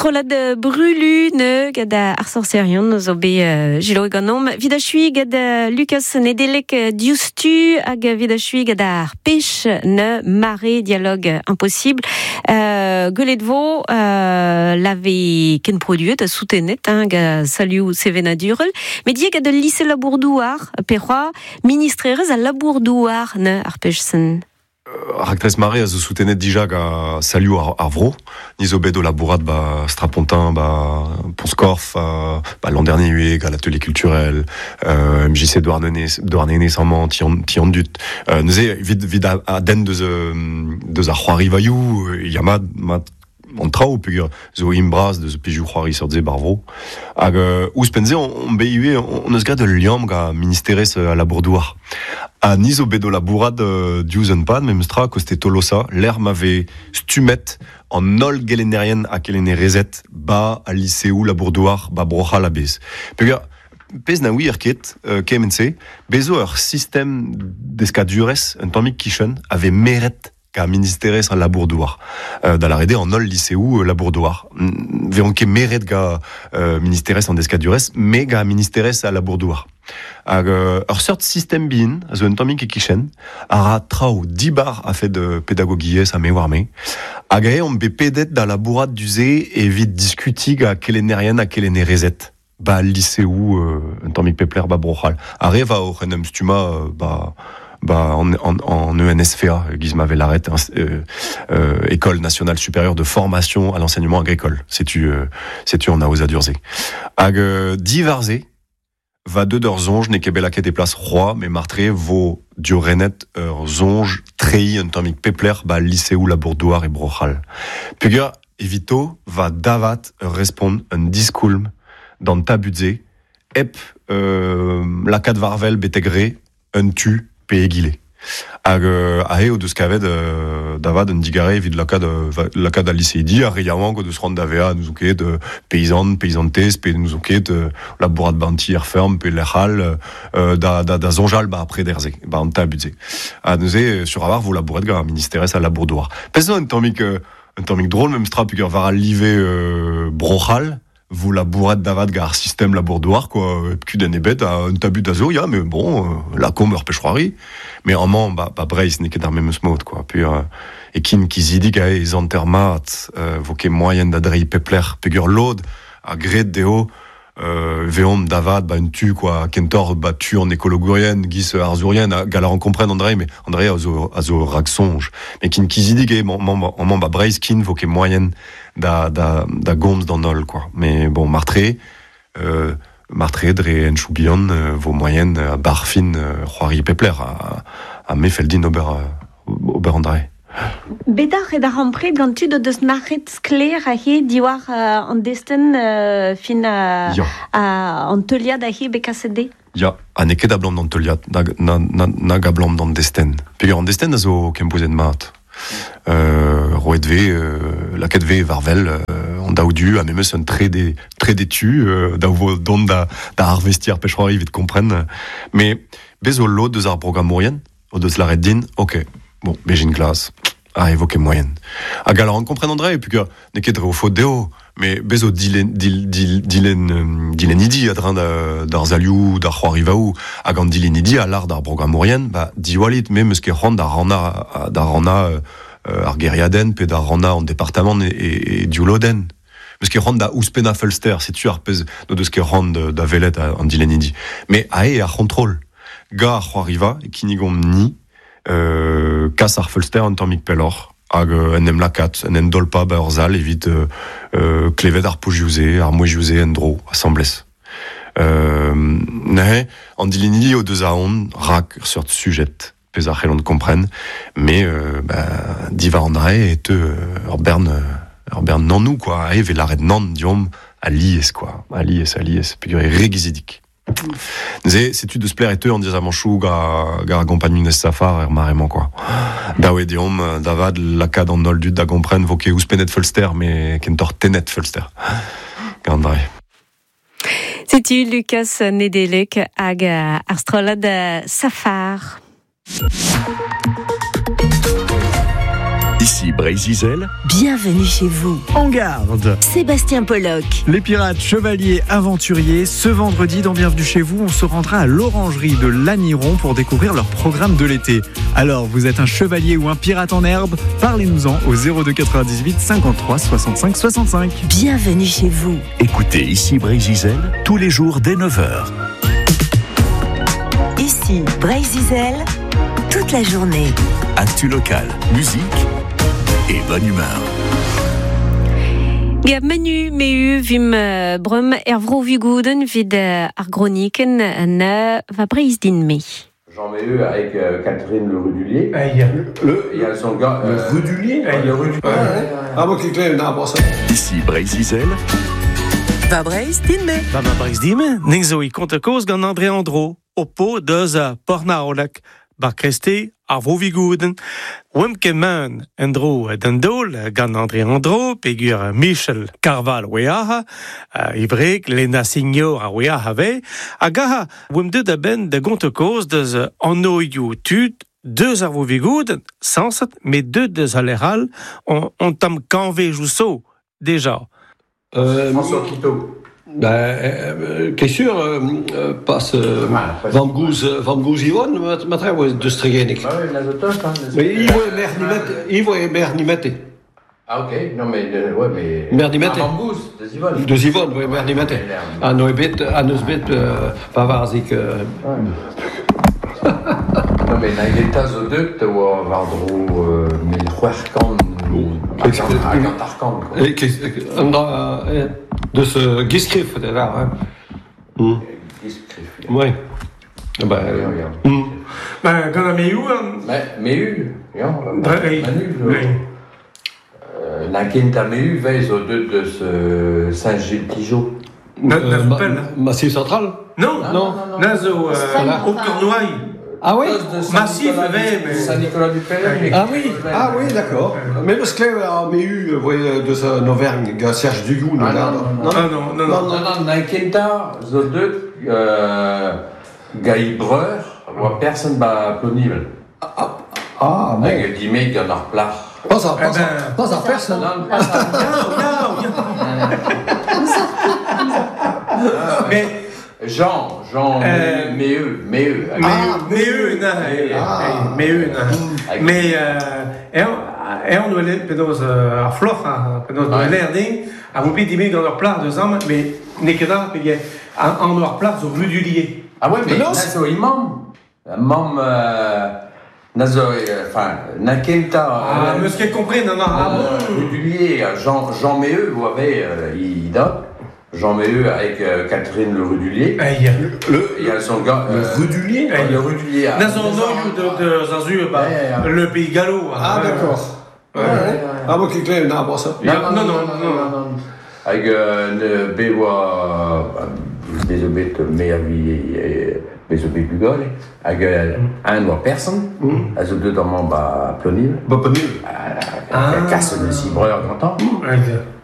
Astrolad brulu ne gada arsorcerion zo be jilo ganom vidachui gada Lucas Nedelek diustu hag vidachui gada ar pech ne mare dialogue impossible guledvo lave ken produit a soutenet ga saliu sevenadurel mais die gada lycée labourdouar perroa ministrerez a labourdouar ne ar pechsen. Ractres mare a zo soutenet dija ga saliu ar vro, nizo bedo labourat ba Strapontin, ba Ponscorf, l'an dernier ue ga l'atelier culturel, MJC Douarnenez samman ti an dut. Neuze vid a den deus ar c'hoari vaiou, ya mat an trao peogwir zo imbraz deus pijou c'hoari sordze bar vro. Hag ouz penze on beue on eus gret liam ga ministerez a labourdouar. A nizo bedo labourat diouzen pad, memstra koste tolosa, l'air m'avait stumet en nol gelenerien a kelenerezet ba a lycéou labourdouar ba brocha la bez. Peogwir pez na ouir ket kemense, bezo ur système d'escadurez un tammik kichen avait meret ka ministerez a labourdouar. Da la rede en nol lycéou labourdouar. Veron ket meret ga ministerez an escadurez, me ga ministerez a labourdouar. Hag ur sort système bin, a zo un tammik e kichen, a trao 10 bar a fait de pédagogiez a me war me, hag on be pedet da labourat duze evit diskutig a kelenerien a kelenerezet. Ba lycéou un tammik pepler ba brochal. A reva o renem stuma en ENSFA, Gizma Vellaret, École nationale supérieure de formation à l'enseignement agricole. C'est-tu en a osa durze. Hag divarze, va deux d'or zonge, ne kebelaket des places roi, mais martré vo diorenet zonge, trei un tammik pepler, ba lycéou labourdouar et brochal. Pugur, evito, va davat respond un discoulm dans tabudze, ep lakat varvel betegre, un tu, peegile. Hag ahe o deus kavet davad un digare vid lakad a lycéidi a reiaouank o deus rand davea nous ket peizantez pe nous ket labourat banti er ferm pe l'echal da zonjal ba apre derze ba an tabudze. A neuze sur avar vo labouret ga ministerez a labourdouar. Pez un tammik drôle même stra pugur var a live brochal vous labourat davad gar système labourdouar quoi kuden ebet a un tabu d'azo ya mais bon la com ur pechroari mais en man ba breiz ne ket ar memeus mod quoi puis et kin kizidig a ez antermat voke moyen d'adrei pepler pegur lod a gret deo veom davad ba un tu quoi kentor ba tu en écologurien gis arzourien galar en comprenne André mais André a zo rag songe mais kin kizidig e man ba breiz kin voke moyen da goms dans nol quoi mais bon martré dre en choubion vos moyennes barfin roari pepler a me feldin ober André. Bedar et d'arrampred gant tu de deus marret skler a he diwar an desten fin an teuliad a he bekasede. Ya, an eket a blom d'an teuliad, nag a blom d'an desten. Pegur an desten a zo kempouzet mat. Roet laket ve varvel an daoudu a memeus un tre detu daou don da harvestier pechroari vit kompren mais bezo lo deus ar program moyen o deus laret din ok bon bejin glas a evoke moyen a galar an kompren André et puis que ne ket o fo deo mais bezo dilen idi adran d'ar zaliou d'ar c'hoari vaou hag an dilen idi a l'ar d'ar program moyen ba diwalit me meus ket c'hant d'ar rana ar geriaden pe d'ar rana an departement et diouloden meus ket c'hant da ouspena Fulster c'est tu ar pez no deus ket c'hant da velet an dilen idi mais ae ar contrôle ga ar c'hoari va e kinigom ni kas ar Fulster an tammik pelor hag en em lakat en en dolpa ba ur zal evit klevet ar poujiouse ar moujiouse en dro assemblez ne an dilen idi o deus a on rak sur sujet pez ar c'hellon kompren mais diva André et ur bern nan nou quoi ae velaret nan diom a lies quoi a lies pegur e regizidik. Neuze, setu deus pler en diaz a manchou gar accompagnu nes safar er marement quoi. Daoué diom davad lakad an nol dud da kompren voke ouspenet Fulster mais kentor tenet Fulster. Gandre. C'est-tu Lucas Nedelek hag Astrolad safar. Ici Brésil. Bienvenue chez vous. En garde. Sébastien Pollock. Les pirates chevaliers aventuriers, ce vendredi dans Bienvenue chez vous, on se rendra à l'orangerie de Lanniron pour découvrir leur programme de l'été. Alors, vous êtes un chevalier ou un pirate en herbe? Parlez-nous-en au 02 98 53 65 65. Bienvenue chez vous. Écoutez Ici Brésil tous les jours dès 9h. Ici Brésil, toute la journée. Actu local, musique et bonne humeur. Ja, menu meu vim brum vuguden vid argroniken va Breisdin me. J'en mets eu avec Catherine Le Rudulier. Il y a son gars. Le Rudulier. Le Rudulier. Ah, moi qui claire, non, pour ça. Ici Brésil. Va Breisdin me. Va Breisdin me. Ning i kontakos gant André Andro. Oppo deus pornaolak. Bar kreste ar vroviguden. Wemkeman Andro d'Andol gant André Andro, pegur Michel Carval weaha, ivrek Lena Signor a weaha ve, agaha wemde da ben da gontekoz deus anno tud, deux ar vroviguden, sansat, mais deux deus aleral, on tam kanve jousseau, déjà. François Quito. Qu'est sûr, passe Van Goes Yvonne, matra de Stregenik. Ah oui, l'azotote, hein. Il voit Mernimete. Ah ok, non mais, ouais mais... Mernimete. Van Goes, de Yvonne. De Yvonne, oui, Mernimete. Anosbet, Pavazik. Non mais, na geta zo deut, oa vardro, mil c'hwerkan, agantarkan. De ce Giscriff, là. Giscriff. Oui. Gant a meu, Meu, Manu, na kenta meu vez au deux de ce Saint-Gilles-Tigeau. Massif Central. Non, nazo au Cornouailles. Ah oui. Massif, mais... Saint-Nicolas-du-Pélé. Ah oui, d'accord. Mais parce que là, mais eu, de sa Auvergne, Serge Dugou, non. Non, na kenta zo deux Gaïbreur, ou personne ba plonible. Ah, bon. Avec dimé gant ar plar. Pas à personne. Mais... Jean, Méheux. Mais on doit aller penaos ar floc'h, penaos doit l'air a vont pet dimé gant ar plar de zam, mais nekeda pege an ar plar zo Rudulier. Ah ouais, mais nazo imam. Mam, nazo, enfin, na kenta... Ah, meus ket compris, non, Rudulier, Jean Méheux, vous avez, il donne. Jean Méheux avec Catherine Le Rudulier. Il y a son gars. Le Rudulier. Le Rudulier. Nazo de Zazu, le pays gallo. Ah, d'accord. Ah, moi qui claire, non, pour ça. Non. Avec Béwa, désobé Mervi, désobé Bugol, avec un ou personne, les deux dans mon plonil. Plonil. Casse le cibreur, content.